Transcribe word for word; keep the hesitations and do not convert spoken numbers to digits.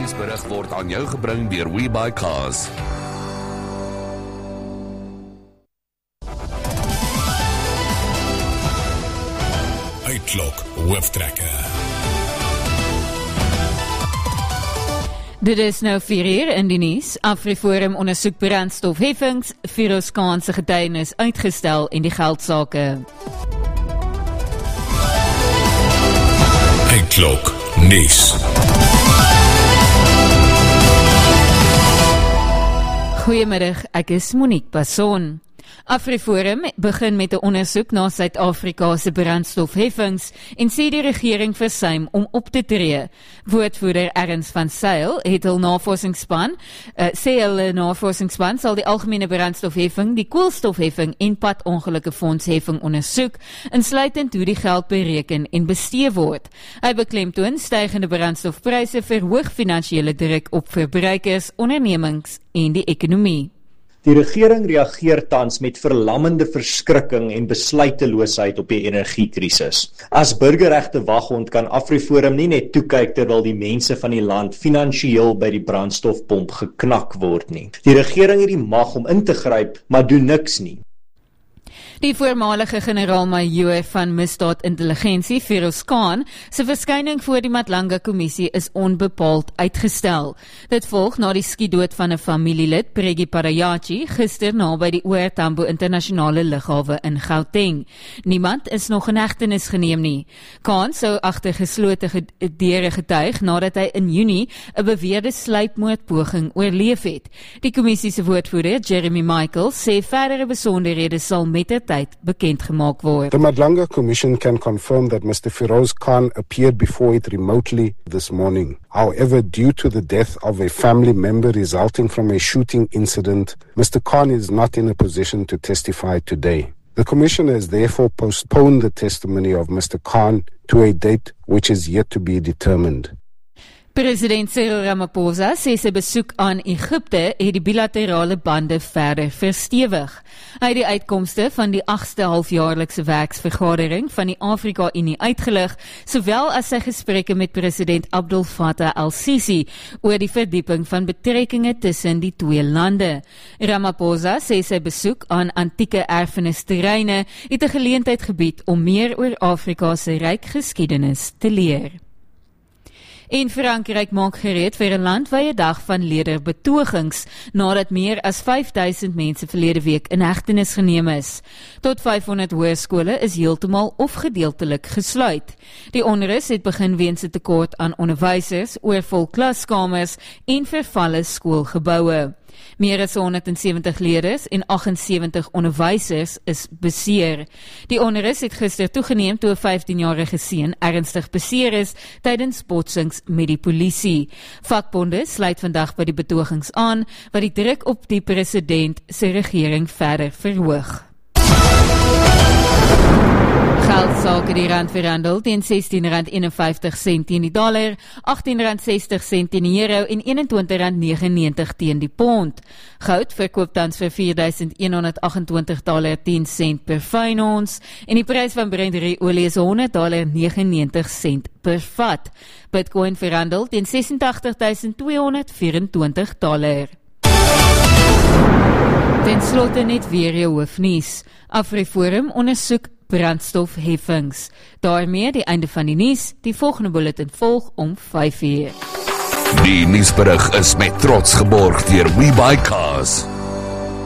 nuusberig word aan jou gebring deur WeBuyCars. Uitklok hooftrekker. Dit is nou vier uur in die nuus. AfriForum ondersoek brandstofheffings, Firozkan se getuienis uitgestel en die geldsake. Uitklok nuus. Goeiemiddag, ek is Monique Passon. AfriForum begin met 'n ondersoek na Suid-Afrika se brandstofheffings en sê die regering versuim om op te tree. Woordvoerder Ernst van Zyl het hul navorsingsspan, uh, sê hulle navorsingsspan sal die algemene brandstofheffing, die koolstofheffing en padongelukkefondsheffing ondersoek, insluitend hoe die geld bereken en bestee word. Hy beklemtoon stygende brandstofpryse verhoog finansiële druk op verbruikers, ondernemings en die ekonomie. Die regering reageer tans met verlammende verskrikking en besluiteloosheid op die energiekrisis. As burgerregte waghond kan AfriForum nie net toekyk terwyl die mense van die land finansiëel by die brandstofpomp geknak word nie. Die regering het die mag om in te gryp, maar doen niks nie. Die voormalige generaal-majoor van misdaadintelligensie, Firozkan, se verskyning voor die Matlanga-kommissie is onbepaald uitgestel. Dit volg na die skietdood van 'n familielid, Preggy Parayachi, gister naby die O R Tambo internasionale lughawe in Gauteng. Niemand is nog in hegtenis geneem nie. Khan sou agter geslote deure getuig nadat hy in Junie 'n beweerde sluipmoordpoging oorleef het. Die kommissie se woordvoerder, Jeremy Michaels, sê verdere besonderhede sal met die tyd bekend gemaak word. The Matlanga Commission can confirm that Mister Firoz Khan appeared before it remotely this morning. However, due to the death of a family member resulting from a shooting incident, Mister Khan is not in a position to testify today. The Commission has therefore postponed the testimony of Mister Khan to a date which is yet to be determined. President Cyril Ramaphosa sê sy besoek aan Egipte het die bilaterale bande verder verstewig. Hy het die uitkomste van die agste halfjaarlikse werksvergadering van die Afrika-Unie uitgelig, sowel as sy gesprekke met president Abdel Fattah al-Sisi oor die verdieping van betrekkinge tussen die twee lande. Ramaphosa sê sy besoek aan antieke erfenisterreine het 'n geleentheid gebied om meer oor Afrika se ryk geskiedenis te leer. En Frankryk maak gereed vir 'n landwye dag van lederbetogings, nadat meer as vyf duisend mense verlede week in hegtenis geneem is. Tot vyfhonderd hoërskole is heeltemal of gedeeltelik gesluit. Die onrus het begin weens 'n tekort aan onderwysers, oorvol klaskamers en vervalle skoolgeboue. Meer as honderdsewentig leerders en agtensewentig onderwysers is beseer. Die onrus het gister toegeneem toe 'n vyftienjarige seun ernstig beseer is tydens botsings met die polisie. Vakbonde sluit vandag by die betogings aan, wat die druk op die president se regering verder verhoog. Geldsake die rand verhandel teen sestien rand eenenvyftig sent teen die dollar, agttien rand sestig sent teen die euro en eenentwintig rand negenennegentig teen die pond. Goud verkoop tans vir vier duisend een agentwintig dollar tien sent per fyn ons en die prys van Brent olie is honderd dollar negenennegentig sent per vat. Bitcoin verhandel teen ses agt duisend tweehonderd vyerentwintig dollar. Ten slotte net weer jou hoofnuus. AfriForum ondersoek brandstofheffings. Daarmee die einde van die nuus. Die volgende bulletin volg om vyf uur. Die nuusberig is met trots geborg deur WeBuyCars.